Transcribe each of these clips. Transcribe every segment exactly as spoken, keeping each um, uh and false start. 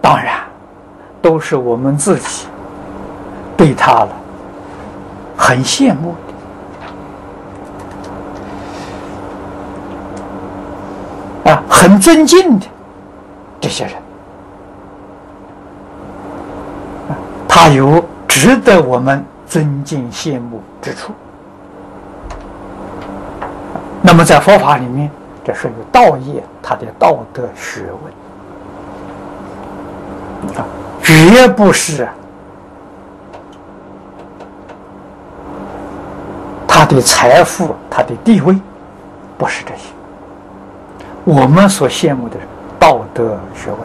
当然，都是我们自己对他了很羡慕的啊，很尊敬的这些人啊，他有值得我们尊敬羡慕之处。那么在佛法里面，这是有道业，他的道德学问啊，绝不是他的财富、他的地位，不是这些。我们所羡慕的是道德学问。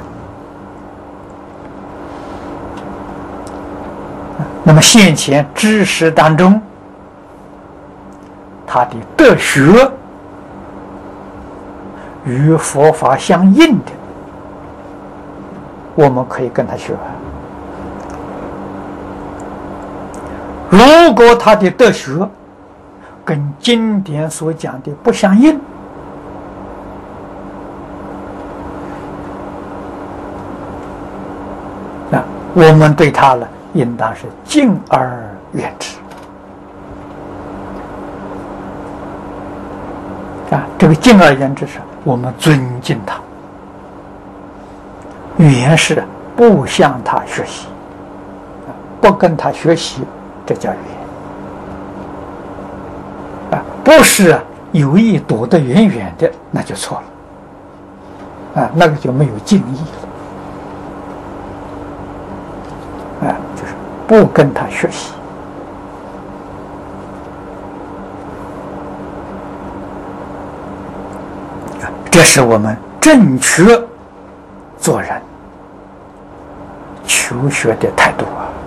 那么现前知识当中，他的德学与佛法相应的，我们可以跟他学。如果他的德学跟经典所讲的不相应，那我们对他呢，应当是敬而远之啊。这个敬而远之是我们尊敬他，远是不向他学习，不跟他学习，这叫远啊。不是有意躲得远远的，那就错了啊，那个就没有敬意了啊，就是不跟他学习。这是我们正确做人求学的态度啊。